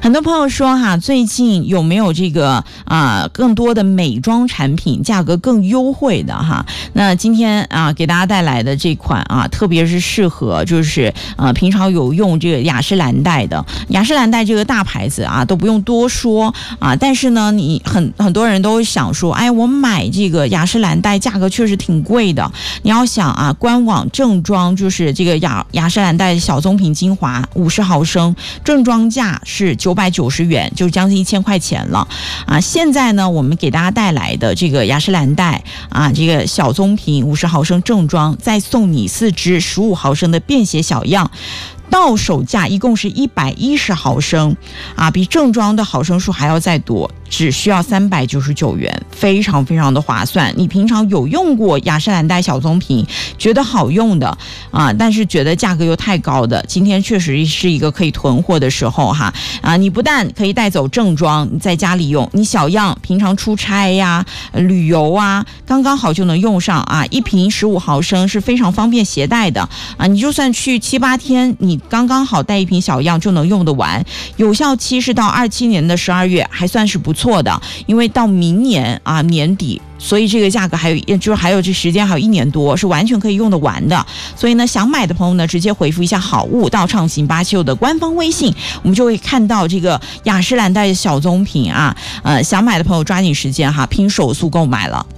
很多朋友说哈，最近有没有这个更多的美妆产品价格更优惠的哈？那今天给大家带来的这款特别是适合就是平常有用这个雅诗兰黛的，雅诗兰黛这个大牌子都不用多说但是呢，你很多人都想说，哎，我买这个雅诗兰黛价格确实挺贵的。你要想官网正装就是这个雅诗兰黛小棕瓶精华50毫升，正装价是990元，就是将近1000块钱了现在呢，我们给大家带来的这个雅诗兰黛这个小棕瓶50毫升正装，再送你4支15毫升的便携小样。到手价一共是110毫升比正装的毫升数还要再多，只需要399元，非常非常的划算。你平常有用过雅诗兰黛小棕瓶，觉得好用的但是觉得价格又太高的，今天确实是一个可以囤货的时候你不但可以带走正装，你在家里用，你小样平常出差旅游刚刚好就能用上一瓶15毫升是非常方便携带的你就算去7、8天，你刚刚好带一瓶小样就能用得完，有效期是到27年的12月，还算是不错的，因为到明年年底，所以这个价格还有这时间还有1年多，是完全可以用得完的。所以呢，想买的朋友呢，直接回复一下好物到畅行876的官方微信，我们就会看到这个雅诗兰黛的小棕瓶想买的朋友抓紧时间拼手速购买了。